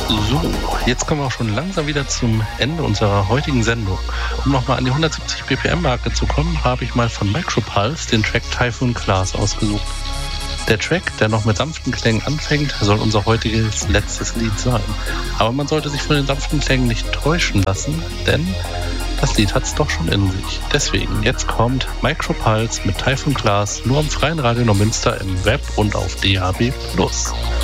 So, jetzt kommen wir auch schon langsam wieder zum Ende unserer heutigen Sendung. Um nochmal an die 170 BPM-Marke zu kommen, habe ich mal von Micropulse den Track Typhoon Class ausgesucht. Der Track, der noch mit sanften Klängen anfängt, soll unser heutiges letztes Lied sein. Aber man sollte sich von den sanften Klängen nicht täuschen lassen, denn das Lied hat es doch schon in sich. Deswegen, jetzt kommt Micropulse mit Typhoon Class nur am Freien Radio Neumünster im Web und auf DAB+.